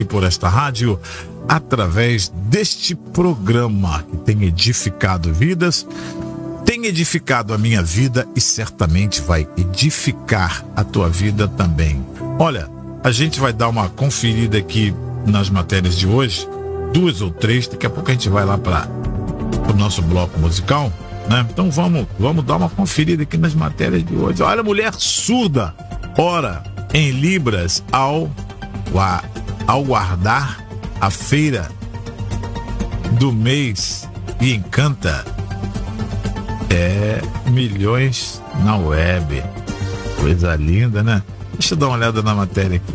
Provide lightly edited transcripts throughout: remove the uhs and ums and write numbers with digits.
e por esta rádio, através deste programa que tem edificado vidas, tem edificado a minha vida e certamente vai edificar a tua vida também. Olha, a gente vai dar uma conferida aqui nas matérias de hoje, 2 ou 3, daqui a pouco a gente vai lá para o nosso bloco musical, né? Então vamos dar uma conferida aqui nas matérias de hoje. Olha, mulher surda ora em libras ao guardar a feira do mês e encanta milhões na web. Coisa linda, né? Deixa eu dar uma olhada na matéria aqui.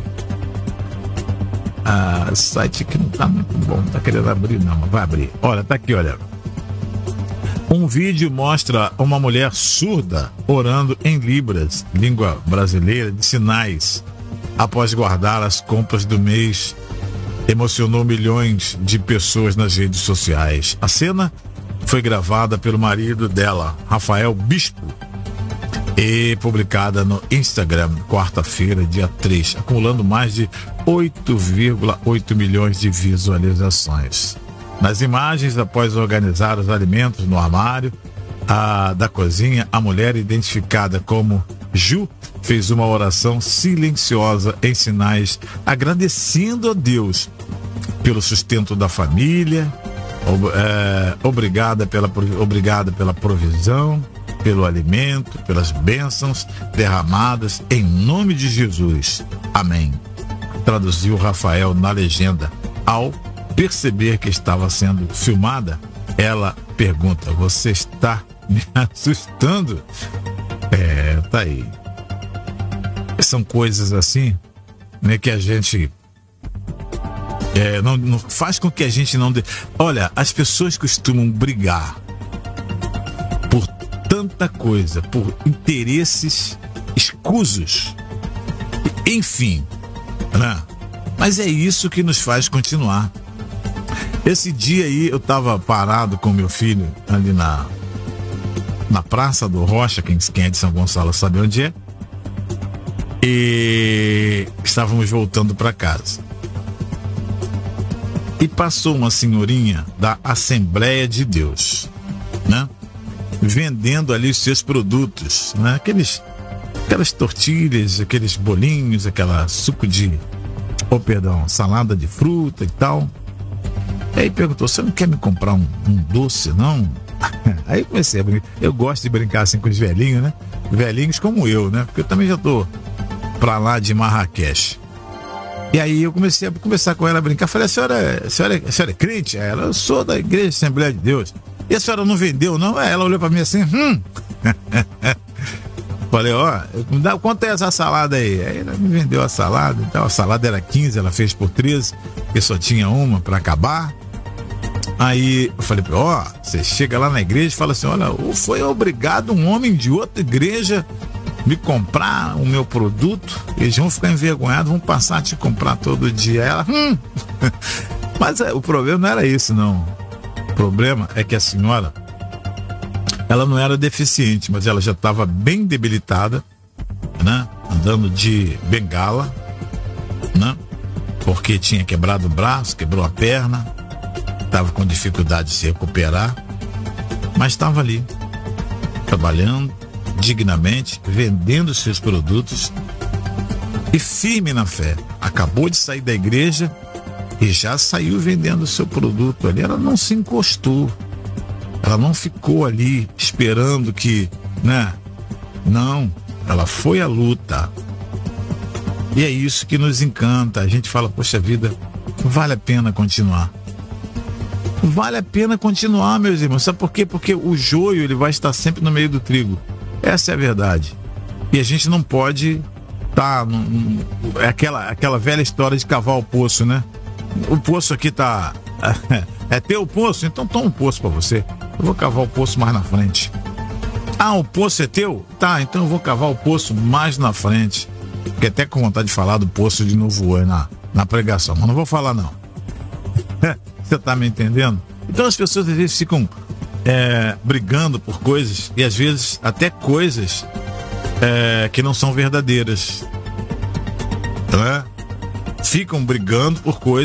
O site aqui não tá muito bom, não tá querendo abrir não, mas vai abrir. Olha, tá aqui, olha. Um vídeo mostra uma mulher surda orando em libras, língua brasileira de sinais, após guardar as compras do mês. Emocionou milhões de pessoas nas redes sociais. A cena foi gravada pelo marido dela, Rafael Bispo, e publicada no Instagram, quarta-feira, dia 3, acumulando mais de 8,8 milhões de visualizações. Nas imagens, após organizar os alimentos no armário da cozinha, a mulher, identificada como Ju, fez uma oração silenciosa em sinais, agradecendo a Deus pelo sustento da família, obrigada pela provisão, pelo alimento, pelas bênçãos derramadas em nome de Jesus. Amém. Traduziu Rafael na legenda. Ao perceber que estava sendo filmada, ela pergunta: você está me assustando? Tá aí. São coisas assim, né, que a gente não faz com que a gente não... Olha, as pessoas costumam brigar por tanta coisa, por interesses escusos, enfim, né? Mas é isso que nos faz continuar. Esse dia aí eu tava parado com meu filho ali na Praça do Rocha, quem é de São Gonçalo sabe onde é, e estávamos voltando para casa. E passou uma senhorinha da Assembleia de Deus, né? Vendendo ali os seus produtos, né? Aquelas tortilhas, aqueles bolinhos, aquela suco de... salada de fruta e tal. Aí perguntou: você não quer me comprar um doce, não? Aí comecei a brincar. Eu gosto de brincar assim com os velhinhos, né? Velhinhos como eu, né? Porque eu também já tô pra lá de Marrakech. E aí eu comecei a conversar com ela, a brincar. Falei: a senhora é crente? Ela: eu sou da Igreja Assembleia de Deus. E a senhora não vendeu, não? Ela olhou pra mim assim, Falei: quanto é essa salada aí? Aí ela me vendeu a salada. Então, a salada era 15, ela fez por 13, porque só tinha uma pra acabar. Aí eu falei: você chega lá na igreja e fala assim: olha, foi obrigado um homem de outra igreja me comprar o meu produto, eles vão ficar envergonhados, vão passar a te comprar todo dia. Ela, Mas o problema não era isso, não. O problema é que a senhora, ela não era deficiente, mas ela já estava bem debilitada, né? Andando de bengala, né? Porque tinha quebrado o braço, quebrou a perna, estava com dificuldade de se recuperar, mas estava ali, trabalhando dignamente, vendendo seus produtos e firme na fé. Acabou de sair da igreja e já saiu vendendo o seu produto ali. Ela não se encostou, ela não ficou ali esperando que, né? Não, ela foi à luta. E é isso que nos encanta. A gente fala: poxa vida, vale a pena continuar. Vale a pena continuar, meus irmãos. Sabe por quê? Porque o joio, ele vai estar sempre no meio do trigo. Essa é a verdade. E a gente não pode estar... É aquela velha história de cavar o poço, né? O poço aqui tá... É teu poço? Então toma um poço pra você. Eu vou cavar o poço mais na frente. O poço é teu? Tá, então eu vou cavar o poço mais na frente. Fiquei até com vontade de falar do poço de Novo Oi na pregação, mas não vou falar não. Você tá me entendendo? Então as pessoas às vezes ficam brigando por coisas, e às vezes até coisas que não são verdadeiras, não é? ficam brigando por coisas